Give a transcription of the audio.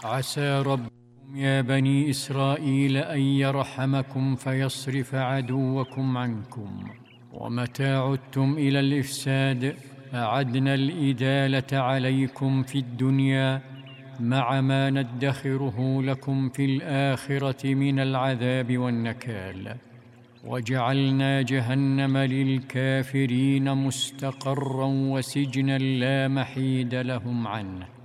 عسى ربكم يا بني إسرائيل أن يرحمكم فيصرف عدوكم عنكم، ومتى عدتم إلى الإفساد أعدنا الإدالة عليكم في الدنيا مع ما ندخره لكم في الآخرة من العذاب والنكال، وجعلنا جهنم للكافرين مستقرا وسجنا لا محيد لهم عنه.